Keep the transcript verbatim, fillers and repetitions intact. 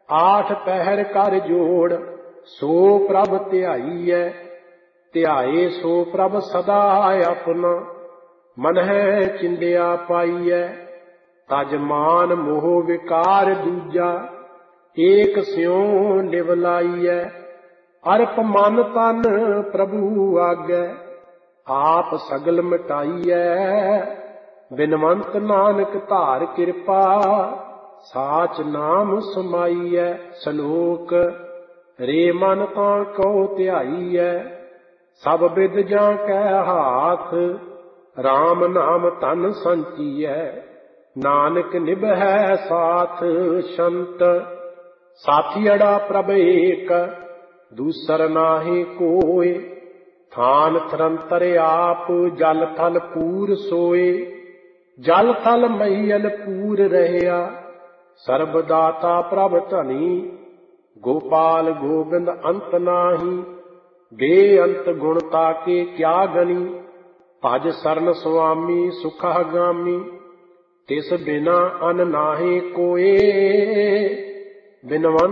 आठ पहर कर जोड़ सो प्रभ ध्याईऐ, ध्याए सो प्रभ सदा अपना, मन है चिंदिया पाईऐ। तज मान मोह विकार दूजा, एक स्यों निव लाईऐ। अर्प मन तन प्रभु आगे, आप सगल मिटाईऐ। बिनवंत नानक धार कृपा, साच नाम समाईऐ। सलोक रे मन तां कहो ध्याईऐ, सब बिद जां कै हाथ। राम नाम तन संचीऐ, नानक निभै साथ। संत साथियड़ा प्रभ एक, दूसर नाहि कोय। थान थरंतर आप, जल थल पूर सोए। जल थल महियल पूर रहया, सर्वदाता प्रभ धनी। गोपाल गोबिंद अंत नाही, बेअंत गुण ताके क्या गनी। भज सरन स्वामी सुखगामी, तिस बिना अन नाहि कोए। बिनवंत